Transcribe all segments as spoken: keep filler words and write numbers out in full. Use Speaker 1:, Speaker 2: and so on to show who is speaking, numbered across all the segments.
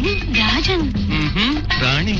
Speaker 1: ராஜன்
Speaker 2: ராணி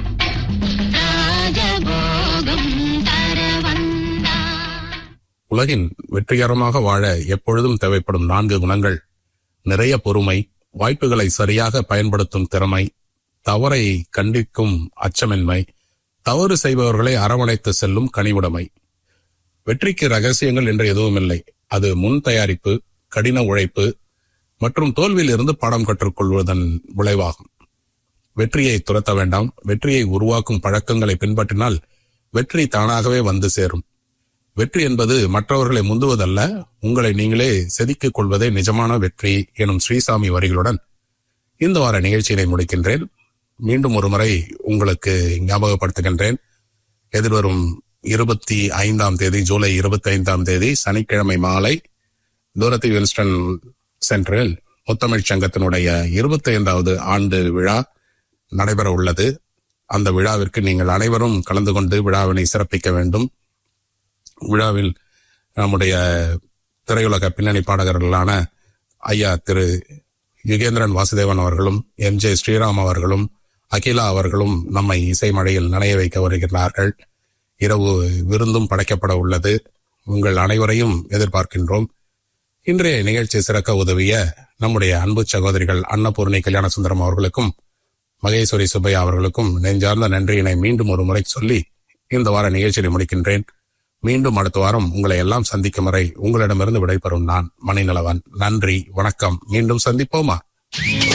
Speaker 1: ராஜபோகம் தர வந்தார்.
Speaker 3: உலகின் வெற்றிகரமாக வாழ எப்பொழுதும் தேவைப்படும் நான்கு குணங்கள்: நிறைய பொறுமை, வாய்ப்புகளை சரியாக பயன்படுத்தும் திறமை, தவறை கண்டிக்கும் அச்சமின்மை, தவறு செய்பவர்களை அரவணைத்து செல்லும் கனிவுடைமை. வெற்றிக்கு ரகசியங்கள் என்று எதுவுமில்லை. அது முன் தயாரிப்பு, கடின உழைப்பு மற்றும் தோல்வியில் இருந்து பாடம் கற்றுக்கொள்வதன் விளைவாகும். வெற்றியை துரத்த வேண்டாம். வெற்றியை உருவாக்கும் பழக்கங்களை பின்பற்றினால் வெற்றி தானாகவே வந்து சேரும். வெற்றி என்பது மற்றவர்களை முந்துவதல்ல, உங்களை நீங்களே செதுக்கிக் கொள்வதே நிஜமான வெற்றி எனும் ஸ்ரீசாமி வரிகளுடன் இந்த வார நிகழ்ச்சியினை முடிக்கின்றேன். மீண்டும் ஒரு முறை உங்களுக்கு ஞாபகப்படுத்துகின்றேன். எதிர்வரும் இருபத்தி ஐந்தாம் தேதி ஜூலை இருபத்தி ஐந்தாம் தேதி சனிக்கிழமை மாலை தூரத்தி வின்ஸ்டன் சென்டரில் முத்தமிழ் சங்கத்தினுடைய இருபத்தி ஐந்தாவது ஆண்டு விழா நடைபெற உள்ளது. அந்த விழாவிற்கு நீங்கள் அனைவரும் கலந்து கொண்டு விழாவினை சிறப்பிக்க வேண்டும். விழாவில் நம்முடைய திரையுலக பின்னணி பாடகர்களான ஐயா திரு யுகேந்திரன் வாசுதேவன் அவர்களும், எம் ஜே ஸ்ரீராம் அவர்களும், அகிலா அவர்களும் நம்மை இசை மழையில் நனைய வைக்க வருகிறார்கள். இரவு விருந்தும் படைக்கப்பட உள்ளது. உங்கள் அனைவரையும் எதிர்பார்க்கின்றோம். இன்றைய நிகழ்ச்சி சிறக்க உதவிய நம்முடைய அன்பு சகோதரிகள் அன்னபூர்ணி கல்யாண சுந்தரம் அவர்களுக்கும் மகேஸ்வரி சுப்பையா அவர்களுக்கும் நெஞ்சார்ந்த நன்றியினை மீண்டும் ஒரு முறை சொல்லி இந்த வார நிகழ்ச்சியை முடிக்கின்றேன். மீண்டும் அடுத்த வாரம் உங்களை எல்லாம் சந்திக்கும் வரை உங்களிடமிருந்து விடைபெறும் நான் மணிநலவன். நன்றி, வணக்கம். மீண்டும் சந்திப்போமா?